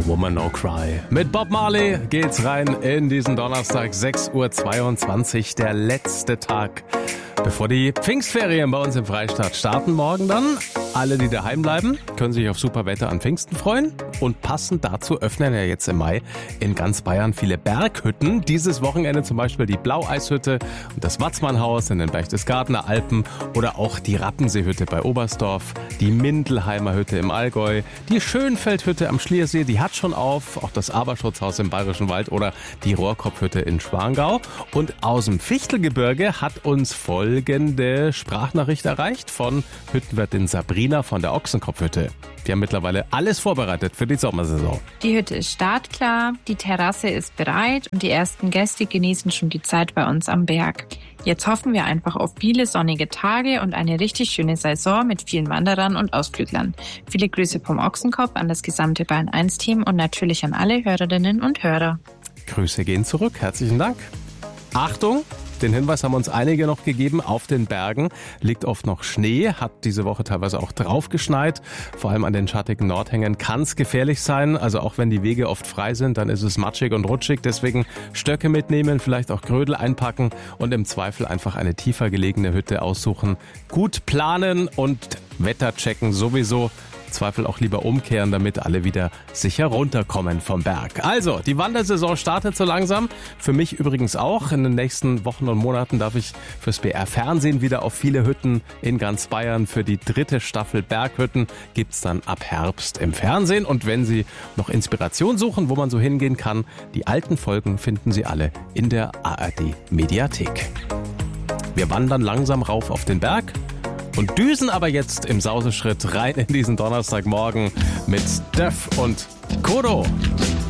Woman No Cry. Mit Bob Marley geht's rein in diesen Donnerstag, 6:22 Uhr, der letzte Tag, bevor die Pfingstferien bei uns im Freistaat starten. Morgen dann. Alle, die daheim bleiben, können sich auf super Wetter an Pfingsten freuen. Und passend dazu öffnen ja jetzt im Mai in ganz Bayern viele Berghütten. Dieses Wochenende zum Beispiel die Blaueishütte und das Watzmannhaus in den Berchtesgadener Alpen oder auch die Rappenseehütte bei Oberstdorf, die Mindelheimer Hütte im Allgäu, die Schönfeldhütte am Schliersee, die hat schon auf, auch das Aberschutzhaus im Bayerischen Wald oder die Rohrkopfhütte in Schwangau. Und aus dem Fichtelgebirge hat uns folgende Sprachnachricht erreicht von Hüttenwirtin Sabrina von der Ochsenkopfhütte. Wir haben mittlerweile alles vorbereitet für die Sommersaison. Die Hütte ist startklar, die Terrasse ist bereit und die ersten Gäste genießen schon die Zeit bei uns am Berg. Jetzt hoffen wir einfach auf viele sonnige Tage und eine richtig schöne Saison mit vielen Wanderern und Ausflüglern. Viele Grüße vom Ochsenkopf an das gesamte Bayern 1 Team und natürlich an alle Hörerinnen und Hörer. Grüße gehen zurück. Herzlichen Dank. Achtung! Den Hinweis haben uns einige noch gegeben. Auf den Bergen liegt oft noch Schnee, hat diese Woche teilweise auch draufgeschneit. Vor allem an den schattigen Nordhängen kann es gefährlich sein. Also auch wenn die Wege oft frei sind, dann ist es matschig und rutschig. Deswegen Stöcke mitnehmen, vielleicht auch Grödel einpacken und im Zweifel einfach eine tiefer gelegene Hütte aussuchen. Gut planen und Wetter checken sowieso. Zweifel auch lieber umkehren, damit alle wieder sicher runterkommen vom Berg. Also, die Wandersaison startet so langsam. Für mich übrigens auch. In den nächsten Wochen und Monaten darf ich fürs BR-Fernsehen wieder auf viele Hütten in ganz Bayern. Für die 3. Staffel Berghütten gibt's dann ab Herbst im Fernsehen. Und wenn Sie noch Inspiration suchen, wo man so hingehen kann, die alten Folgen finden Sie alle in der ARD-Mediathek. Wir wandern langsam rauf auf den Berg. Und düsen aber jetzt im Sauseschritt rein in diesen Donnerstagmorgen mit Döff und Kodo.